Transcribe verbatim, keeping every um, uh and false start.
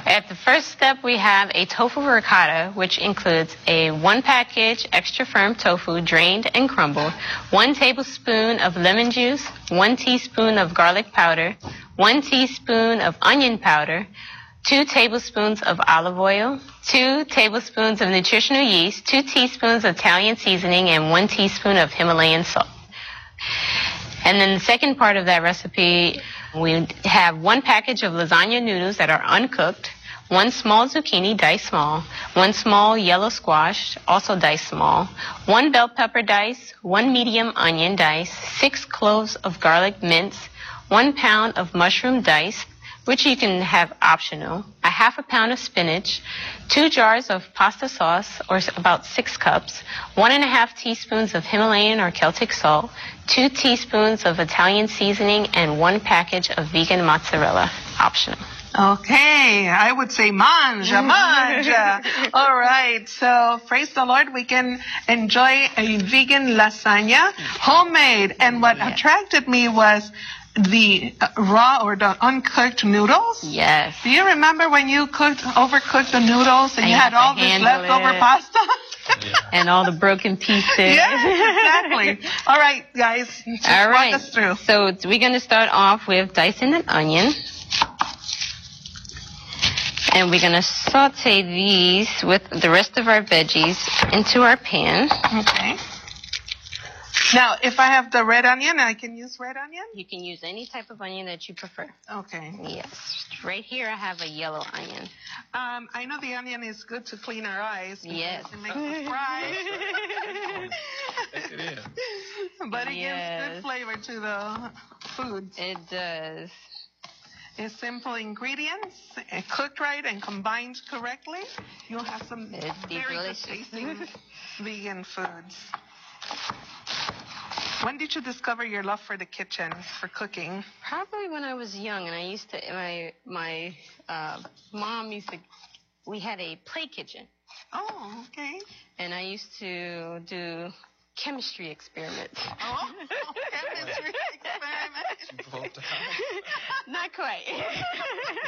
At the first step, we have a tofu ricotta, which includes a one package extra firm tofu drained and crumbled, one tablespoon of lemon juice, one teaspoon of garlic powder, one teaspoon of onion powder, two tablespoons of olive oil, two tablespoons of nutritional yeast, two teaspoons of Italian seasoning, and one teaspoon of Himalayan salt. And then the second part of that recipe, we have one package of lasagna noodles that are uncooked, one small zucchini diced small, one small yellow squash also diced small, one bell pepper diced, one medium onion diced, six cloves of garlic minced, one pound of mushroom diced, which you can have optional, a half a pound of spinach, two jars of pasta sauce, or about six cups, one and a half teaspoons of Himalayan or Celtic salt, two teaspoons of Italian seasoning, and one package of vegan mozzarella, optional. Okay, I would say manja, manja. All right, so praise the Lord, we can enjoy a vegan lasagna, homemade. And what Yes. attracted me was the uh, raw or the uncooked noodles. Yes. Do you remember when you cooked, overcooked the noodles and I you had had to all this handle leftover it. pasta? And all the broken pieces. Yes, exactly. All right, guys, just All right. walk us through. So we're going to start off with dicing an onion. And we're going to saute these with the rest of our veggies into our pan. Okay. Now, if I have the red onion, I can use red onion? You can use any type of onion that you prefer. Okay. Yes. Right here I have a yellow onion. Um, I know the onion is good to clean our eyes. because Yes. It makes us cry. Yes, it is. But it gives Yes. good flavor to the foods. It does. It's simple ingredients, uh, cooked right and combined correctly. You'll have some It'd be very good delicious. tasting vegan foods. When did you discover your love for the kitchen, for cooking? Probably when I was young, and I used to, my my uh, mom used to, we had a play kitchen, Oh, okay. and I used to do chemistry experiments. Oh, chemistry experiment. Full time. Not quite.